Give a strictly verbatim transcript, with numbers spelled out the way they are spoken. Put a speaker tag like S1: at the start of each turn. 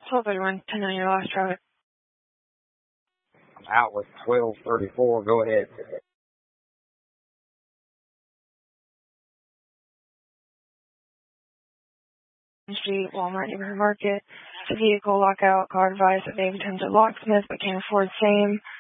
S1: twelve thirty-one, ten on your last traffic.
S2: I'm out with twelve thirty-four. Go ahead.
S1: Street, Walmart Neighborhood Market. The vehicle lockout, car advised that they intend to locksmith but can't afford same.